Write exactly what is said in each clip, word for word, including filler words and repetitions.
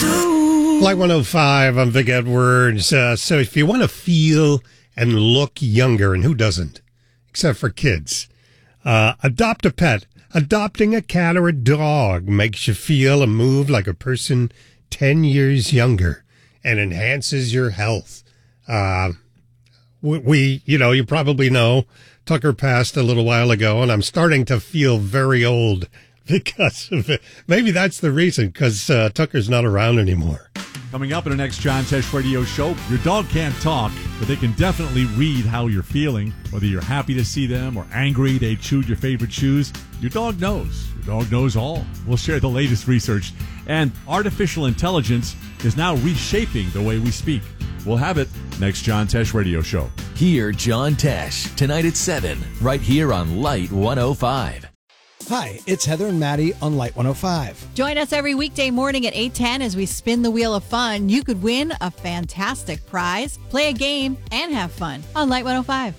Light one oh five, I'm Vic Edwards. Uh, so if you want to feel and look younger, and who doesn't, except for kids, uh, adopt a pet. Adopting a cat or a dog makes you feel and move like a person ten years younger and enhances your health. Uh, we, we, you know, you probably know Tucker passed a little while ago, and I'm starting to feel very old because of it. Maybe that's the reason, because uh, Tucker's not around anymore. Coming up in the next John Tesh Radio Show, your dog can't talk, but they can definitely read how you're feeling. Whether you're happy to see them or angry they chewed your favorite shoes, your dog knows. Your dog knows all. We'll share the latest research. And artificial intelligence is now reshaping the way we speak. We'll have it next John Tesh Radio Show. Hear John Tesh tonight at seven, right here on Light one oh five. Hi, it's Heather and Maddie on Light one oh five. Join us every weekday morning at eight ten as we spin the wheel of fun. You could win a fantastic prize, play a game, and have fun on Light one oh five.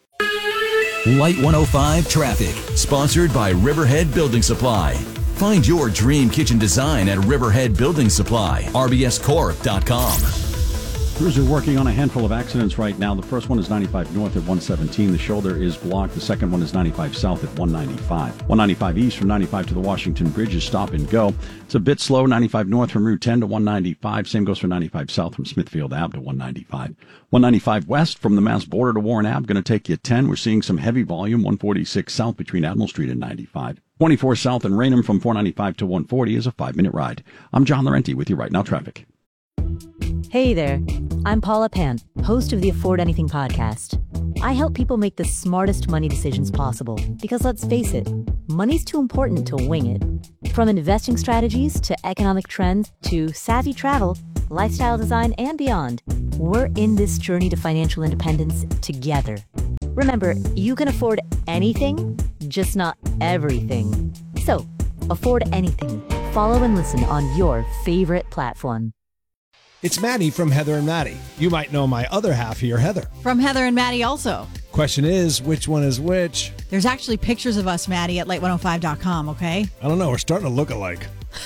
Light one oh five Traffic, sponsored by Riverhead Building Supply. Find your dream kitchen design at Riverhead Building Supply, R B S corp dot com. Crews are working on a handful of accidents right now. The first one is ninety-five north at one seventeen. The shoulder is blocked. The second one is ninety-five south at one ninety-five. one ninety-five east from ninety-five to the Washington Bridge is stop and go. It's a bit slow. ninety-five north from Route ten to one ninety-five. Same goes for ninety-five south from Smithfield Ave to one ninety-five. one ninety-five west from the Mass border to Warren Ave. Going to take you ten. We're seeing some heavy volume. one forty-six south between Admiral Street and ninety-five. twenty-four south and Raynham from four ninety-five to one forty is a five-minute ride. I'm John Laurenti with you right now. Traffic. Hey there, I'm Paula Pan, host of the Afford Anything podcast. I help people make the smartest money decisions possible because, let's face it, money's too important to wing it. From investing strategies to economic trends to savvy travel, lifestyle design, and beyond, we're in this journey to financial independence together. Remember, you can afford anything, just not everything. So, afford anything. Follow and listen on your favorite platform. It's Maddie from Heather and Maddie. You might know my other half here, Heather. From Heather and Maddie also. Question is, which one is which? There's actually pictures of us, Maddie, at light one oh five dot com, okay? I don't know. We're starting to look alike.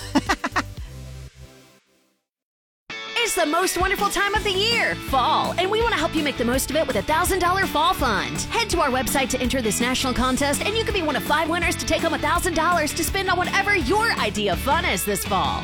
It's the most wonderful time of the year, fall, and we want to help you make the most of it with a one thousand dollars Fall Fund. Head to our website to enter this national contest, and you could be one of five winners to take home one thousand dollars to spend on whatever your idea of fun is this fall.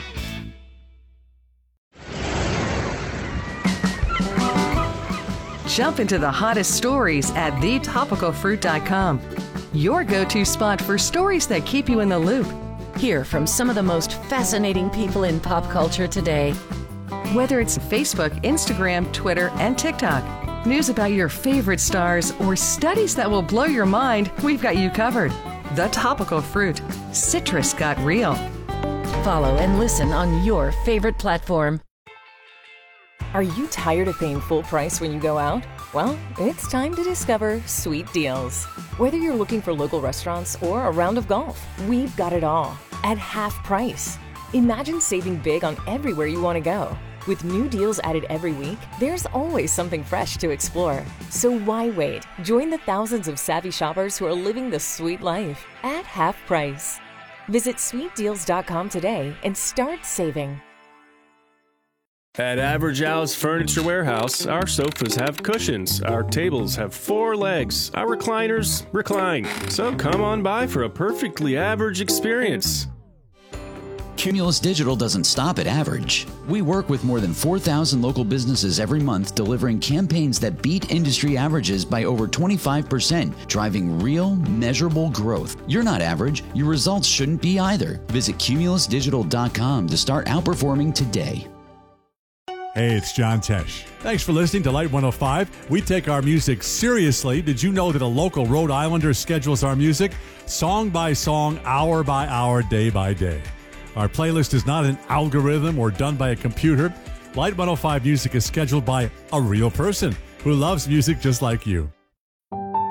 Jump into the hottest stories at the topical fruit dot com. Your go-to spot for stories that keep you in the loop. Hear from some of the most fascinating people in pop culture today. Whether it's Facebook, Instagram, Twitter, and TikTok, news about your favorite stars, or studies that will blow your mind, we've got you covered. The Topical Fruit. Citrus got real. Follow and listen on your favorite platform. Are you tired of paying full price when you go out? Well, it's time to discover Sweet Deals. Whether you're looking for local restaurants or a round of golf, we've got it all at half price. Imagine saving big on everywhere you want to go. With new deals added every week, there's always something fresh to explore. So why wait? Join the thousands of savvy shoppers who are living the sweet life at half price. Visit sweet deals dot com today and start saving. At Average Al's Furniture Warehouse, our sofas have cushions, our tables have four legs, our recliners recline. So come on by for a perfectly average experience. Cumulus Digital doesn't stop at average. We work with more than four thousand local businesses every month, delivering campaigns that beat industry averages by over twenty-five percent, driving real, measurable growth. You're not average. Your results shouldn't be either. Visit cumulus digital dot com to start outperforming today. Hey, it's John Tesh. Thanks for listening to Light one oh five. We take our music seriously. Did you know that a local Rhode Islander schedules our music song by song, hour by hour, day by day? Our playlist is not an algorithm or done by a computer. Light one oh five music is scheduled by a real person who loves music just like you.